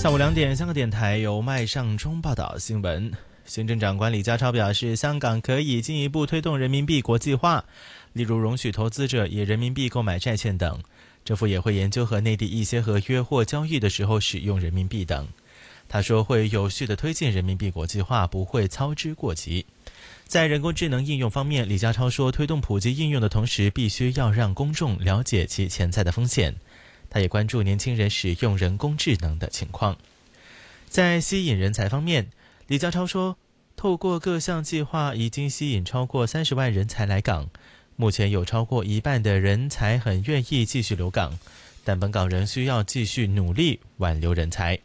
下午2点，香港电台由麦尚中报道新闻。行政长官李家超表示，香港可以进一步推动人民币国际化，例如容许投资者以人民币购买债券等。政府也会研究和内地一些合约或交易的时候使用人民币等。他说会有序地推进人民币国际化，不会操之过急。在人工智能应用方面，李家超说，推动普及应用的同时，必须要让公众了解其潜在的风险。他也关注年轻人使用人工智能的情况。在吸引人才方面，李家超说，透过各项计划已经吸引超过30万人才来港，目前有超过一半的人才很愿意继续留港，但本港仍需要继续努力挽留人才。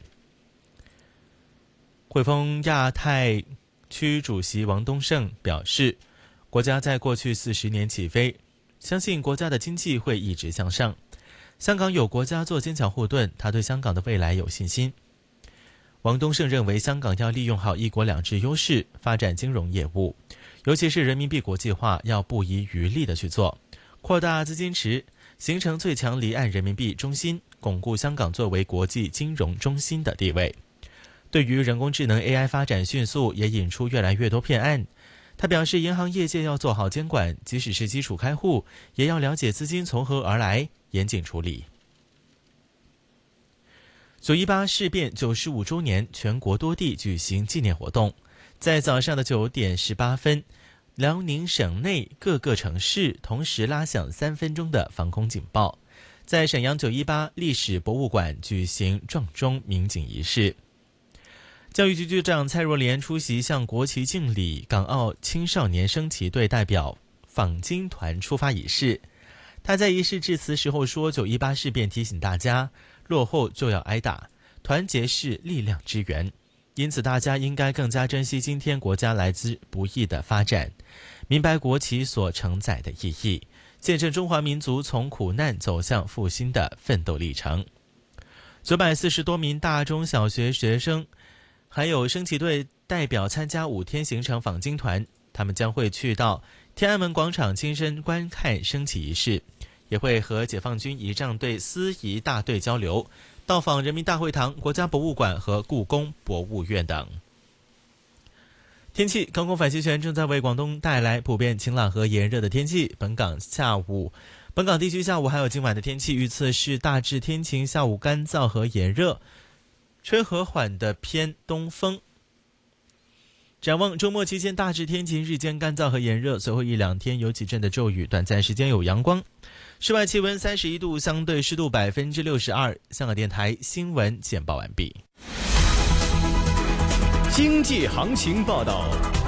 汇丰亚太区主席王东胜表示，国家在过去40年起飞，相信国家的经济会一直向上。香港有国家做坚强护盾，他对香港的未来有信心。王东胜认为，香港要利用好一国两制优势，发展金融业务，尤其是人民币国际化，要不遗余力地去做，扩大资金池，形成最强离岸人民币中心，巩固香港作为国际金融中心的地位。对于人工智能 AI 发展迅速，也引出越来越多骗案。他表示，银行业界要做好监管，即使是基础开户，也要了解资金从何而来，严谨处理。918事变95周年，全国多地举行纪念活动。在早上的9点18分，辽宁省内各个城市同时拉响3分钟的防空警报。在沈阳918历史博物馆举行撞钟鸣警仪式。教育局局长蔡若莲出席向国旗敬礼港澳青少年升旗队代表访京团出发仪式。他在仪式致辞时候说，918事变提醒大家，落后就要挨打，团结是力量之源，因此大家应该更加珍惜今天国家来之不易的发展，明白国旗所承载的意义，见证中华民族从苦难走向复兴的奋斗历程。940多名大中小学学生还有升旗队代表参加5天行程访京团，他们将会去到天安门广场亲身观看升旗仪式，也会和解放军仪仗队司仪大队交流，到访人民大会堂、国家博物馆和故宫博物院等。天气，高空反气旋正在为广东带来普遍晴朗和炎热的天气。本港地区下午还有今晚的天气预测是大致天晴，下午干燥和炎热，吹和缓的偏东风。展望周末期间大致天晴，日间干燥和炎热，随后1-2天有几阵的骤雨，短暂时间有阳光。室外气温31度，相对湿度62%。香港电台新闻简报完毕。 经济行情报道。